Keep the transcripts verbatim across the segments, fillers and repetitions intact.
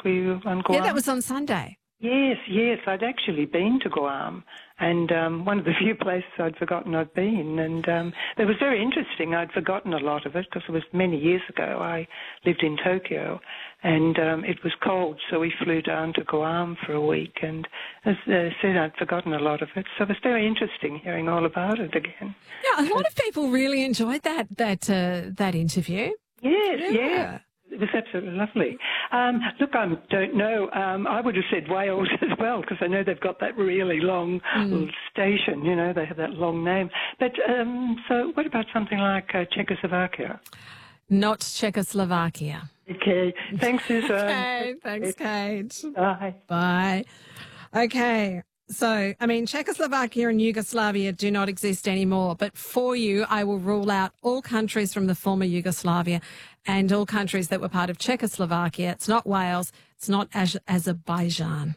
Were you on Guam? Yeah, that was on Sunday. Yes, yes. I'd actually been to Guam, and um, one of the few places I'd forgotten I'd been. And um, it was very interesting. I'd forgotten a lot of it because it was many years ago. I lived in Tokyo, and um, it was cold, so we flew down to Guam for a week. And as I said, I'd forgotten a lot of it. So it was very interesting hearing all about it again. Yeah, a lot of people really enjoyed that that uh, that interview. Yes, Yeah. yeah. It was absolutely lovely. Um, look, I don't know. Um, I would have said Wales as well because I know they've got that really long Mm. station. You know, they have that long name. But um, so what about something like uh, Czechoslovakia? Not Czechoslovakia. Okay. Thanks, Susan. Okay, thanks, Kate. Bye. Bye. Okay. So, I mean, Czechoslovakia and Yugoslavia do not exist anymore. But for you, I will rule out all countries from the former Yugoslavia and all countries that were part of Czechoslovakia. It's not Wales. It's not Az- Azerbaijan.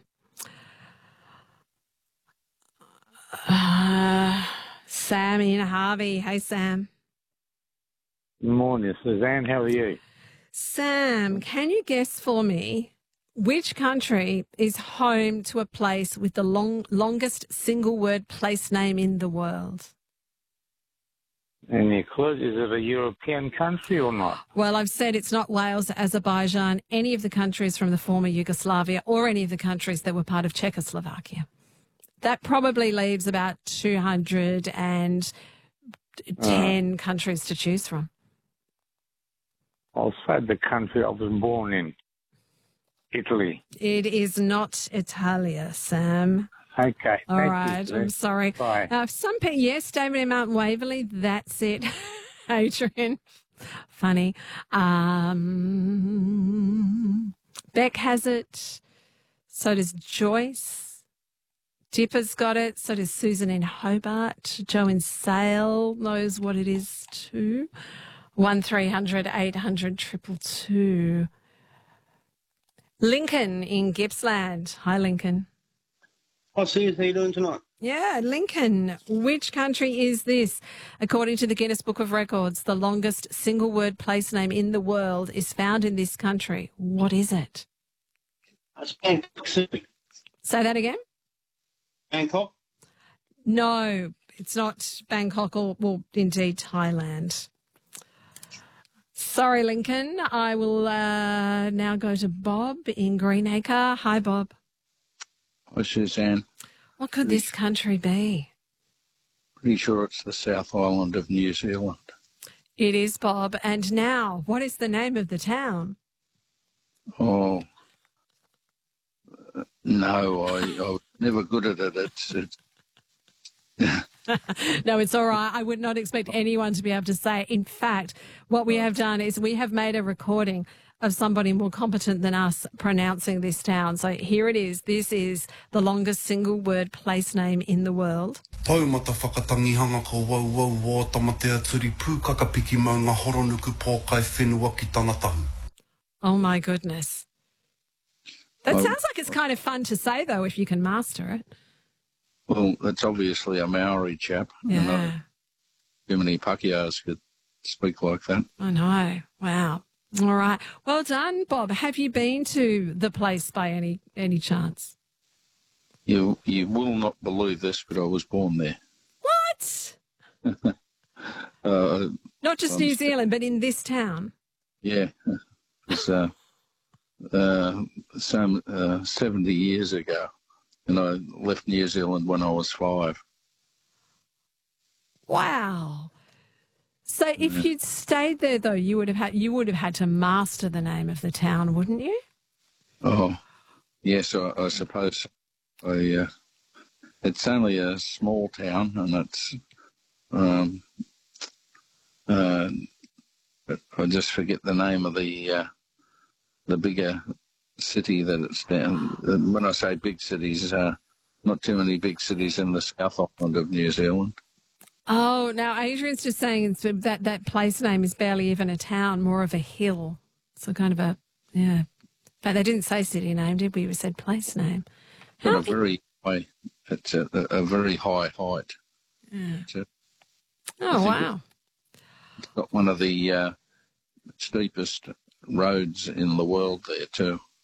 Uh, Sam in Harvey. Hey, Sam. Morning, Suzanne. How are you? Sam, can you guess for me which country is home to a place with the long, longest single-word place name in the world? Any clues? Is it a European country or not? Well, I've said it's not Wales, Azerbaijan, any of the countries from the former Yugoslavia or any of the countries that were part of Czechoslovakia. That probably leaves about two hundred ten Uh. countries to choose from. I'll say the country I was born in, Italy. It is not Italia, Sam. Okay. All thank right, you, Suzanne. I'm sorry. Bye. Uh, some people, yes, David and Mount Waverley, that's it. Adrian, funny. Um, Beck has it. So does Joyce. Dipper's got it. So does Susan in Hobart. Joe in Sale knows what it is too. One three hundred eight hundred triple two. Lincoln in Gippsland. Hi, Lincoln. Hi, Suze. How you doing tonight? Yeah, Lincoln. Which country is this? According to the Guinness Book of Records, the longest single-word place name in the world is found in this country. What is it? That's Bangkok City. Say that again? Bangkok? No, it's not Bangkok or, well, indeed, Thailand. Sorry, Lincoln. I will uh, now go to Bob in Greenacre. Hi, Bob. Hi, Suzanne. What could this country be? Pretty sure it's the South Island of New Zealand. It is, Bob. And now, what is the name of the town? Oh, uh, no, I, I was never good at it. It's, it's No, it's all right. I would not expect anyone to be able to say it. In fact, what we have done is we have made a recording of somebody more competent than us pronouncing this town. So here it is. This is the longest single word place name in the world. Taumata whakatangihanga ko wau wau wā tamatea turi pūkaka piki mau ngā horonuku pōkai whenua ki tāna tahu. Oh, my goodness. That Oh. sounds like it's kind of fun to say, though, if you can master it. well, it's obviously a Maori chap. And, uh, Yeah, too many Pakeas could speak like that. I know. Wow. All right. Well done, Bob. Have you been to the place by any any chance? You you will not believe this, but I was born there. What? Uh, Not just Um, New Zealand, but in this town. yeah, it's uh, uh, some uh, seventy years ago, and I left New Zealand when I was five. Wow. So if you'd stayed there, though, you would have had you would have had to master the name of the town, wouldn't you? Oh, yes, I, I suppose. I uh, it's only a small town, and it's um, uh, but I just forget the name of the uh, the bigger city that it's down. When I say big cities, uh, not too many big cities in the South Island of New Zealand. Oh, now Adrian's just saying it's- that that place name is barely even a town, more of a hill. So kind of a, yeah. But they didn't say city name, did we? We said place name. But How a very high, it's a, a very high height. Yeah. It's, a, Oh, wow. it's got one of the uh, steepest roads in the world there too.